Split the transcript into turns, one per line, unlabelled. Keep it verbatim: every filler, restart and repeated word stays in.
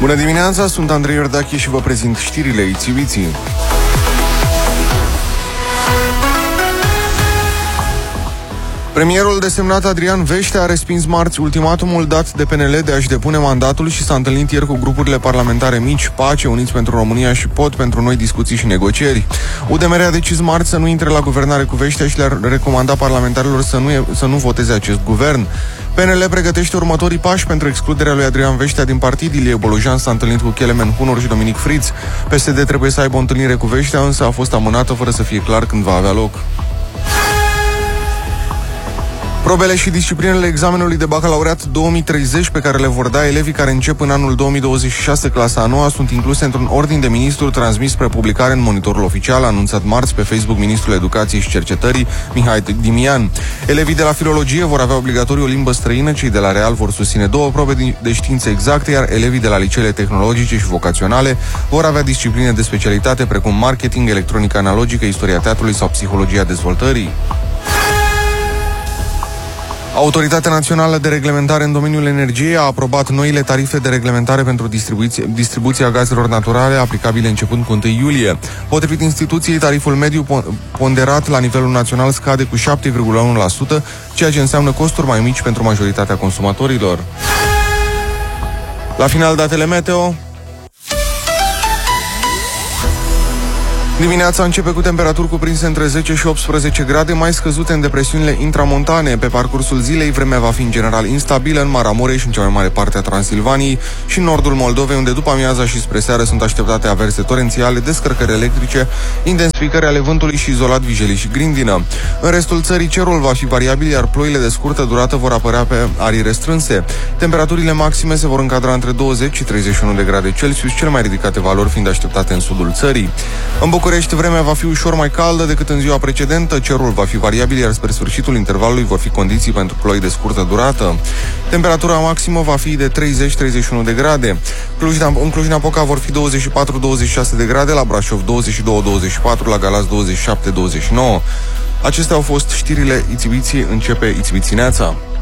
Bună dimineața, sunt Andrei Iordache și vă prezint știrile Ițiviții. Premierul desemnat Adrian Vește a respins marți ultimatumul dat de P N L de a-și depune mandatul și s-a întâlnit ieri cu grupurile parlamentare mici, Pace, Uniți pentru România și P O T pentru noi discuții și negocieri. U D M R a decis marți să nu intre la guvernare cu Veștea și le-a recomandat parlamentarilor să nu, să nu voteze acest guvern. P N L pregătește următorii pași pentru excluderea lui Adrian Veștea din partid. Ilie Bolojan s-a întâlnit cu Kelemen Hunor și Dominic Fritz. P S D trebuie să aibă o întâlnire cu Veștea, însă a fost amânată fără să fie clar când va avea loc. Probele și disciplinele examenului de bacalaureat două mii treizeci pe care le vor da elevii care încep în anul două mii douăzeci și șase clasa a noua sunt incluse într-un ordin de ministru transmis spre publicare în Monitorul Oficial, a anunțat marți pe Facebook ministrul Educației și Cercetării, Mihai Dimian. Elevii de la filologie vor avea obligatoriu o limbă străină, cei de la Real vor susține două probe de științe exacte, iar elevii de la liceele tehnologice și vocaționale vor avea discipline de specialitate precum marketing, electronică analogică, istoria teatrului sau psihologia dezvoltării. Autoritatea Națională de Reglementare în domeniul energiei a aprobat noile tarife de reglementare pentru distribuția gazelor naturale aplicabile începând cu întâi iulie. Potrivit instituției, tariful mediu ponderat la nivelul național scade cu șapte virgulă unu la sută, ceea ce înseamnă costuri mai mici pentru majoritatea consumatorilor. La final, datele meteo. Dimineața începe cu temperaturi cuprinse între zece și optsprezece grade, mai scăzute în depresiunile intramontane. Pe parcursul zilei, vremea va fi în general instabilă în Maramureș și în cea mai mare parte a Transilvaniei și în nordul Moldovei, unde după amiaza și spre seară sunt așteptate averse torențiale, descărcări electrice, intensificări ale vântului și izolat vijelii și grindină. În restul țării, cerul va fi variabil, iar ploile de scurtă durată vor apărea pe arii restrânse. Temperaturile maxime se vor încadra între douăzeci și treizeci și unu de grade Celsius, cele mai ridicate valori fiind așteptate în sudul țării. În București, vremea va fi ușor mai caldă decât în ziua precedentă, cerul va fi variabil, iar spre sfârșitul intervalului vor fi condiții pentru ploi de scurtă durată. Temperatura maximă va fi de treizeci - treizeci și unu de grade. Cluj, în Cluj-Napoca vor fi douăzeci și patru - douăzeci și șase de grade, la Brașov douăzeci și doi - douăzeci și patru, la Galați douăzeci și șapte - douăzeci și nouă. Acestea au fost știrile Ițibiții, începe Ițibițineața.